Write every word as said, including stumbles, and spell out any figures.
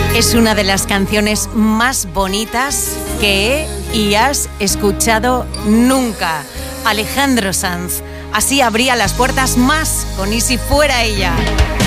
Es una de las canciones más bonitas que he y has escuchado nunca. Alejandro Sanz. Así abría las puertas más con Y si fuera ella.